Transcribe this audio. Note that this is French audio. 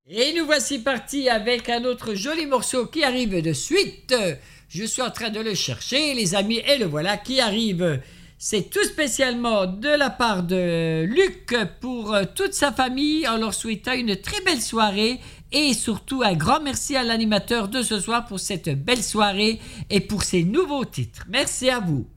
Et nous voici partis avec un autre joli morceau qui arrive de suite. Je suis en train de le chercher, les amis, et le voilà qui arrive. C'est tout spécialement de la part de Luc pour toute sa famille en leur souhaitant une très belle soirée et surtout un grand merci à l'animateur de ce soir pour cette belle soirée et pour ses nouveaux titres. Merci à vous.